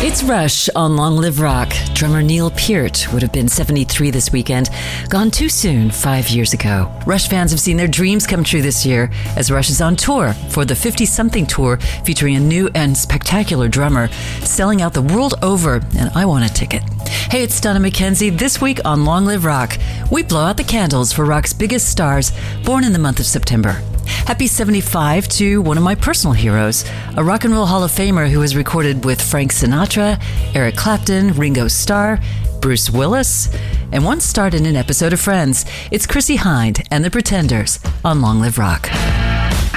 It's Rush on Long Live Rock. Drummer Neil Peart would have been 73 this weekend, gone too soon 5 years ago. Rush fans have seen their dreams come true this year as Rush is on tour for the 50-something tour featuring a new and spectacular drummer, selling out the world over, and I want a ticket. Hey, it's Donna McKenzie. This week on Long Live Rock, we blow out the candles for rock's biggest stars born in the month of September. Happy 75 to one of my personal heroes, a rock and roll Hall of Famer who has recorded with Frank Sinatra, Eric Clapton, Ringo Starr, Bruce Willis, and once starred in an episode of Friends. It's Chrissie Hynde and the Pretenders on Long Live Rock.